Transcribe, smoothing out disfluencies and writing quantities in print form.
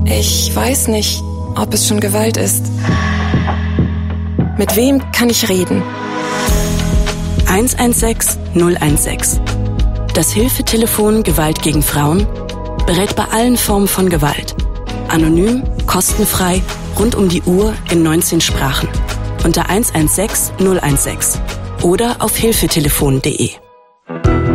Ich weiß nicht, ob es schon Gewalt ist. Mit wem kann ich reden? 116 016. Das Hilfetelefon Gewalt gegen Frauen berät bei allen Formen von Gewalt. Anonym, kostenfrei, rund um die Uhr in 19 Sprachen. Unter 116 016 oder auf hilfetelefon.de.